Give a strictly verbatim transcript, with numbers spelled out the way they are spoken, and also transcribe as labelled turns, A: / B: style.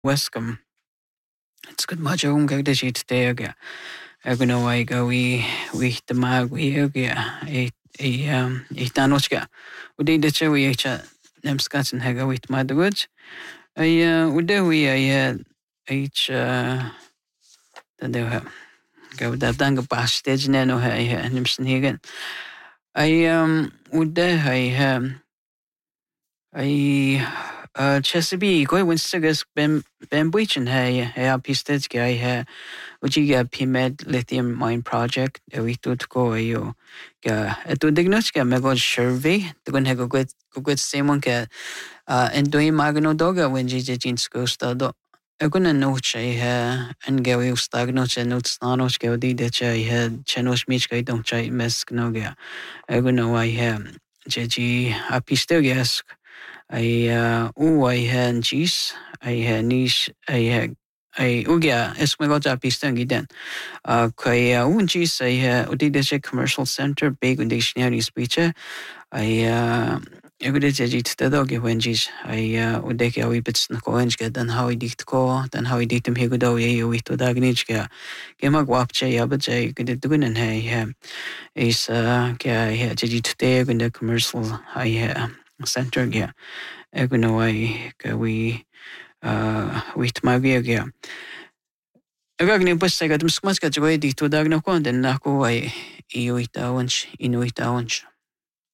A: Wescom. It's good much on go the sheet there. I go no I go we we the mag we a a um a tanochka. We did the show we each nemskats and haga with my the woods. I uh we do we I each uh then they have go that dang bash stage nano I nimson again. I um would there I um I uh Chesapeake go when Sigus Ben Ben Beachin hey hey a pistage guy hey would you get P med lithium mine project a week to go you ga to diagnosis ga me go survey to go go good go good same one ga uh and doing magno doga when G J Jean school stado a gonna note I ha and go you stagno che notes nanos go di de che ha chenos mich ga don't chai mes no ga a gonna I ha J G a pistogas I uh oh I had cheese I had niche I had I ugia es me got a piston gidan. Uh kai un cheese I had udide commercial center big and dictionary speech. I uh I would edit the dog when cheese. I uh udeke a wee bits na coins get then how I dict ko then how I dict him he good away with to dagnich. Gemma guapche yabaje good doing and hey is uh I had edit the in the commercial I uh center yeah. Ego ai ka we uh with my via. Agagni bus I got smas got way to dagno con then nako I iuita onch inuita onch.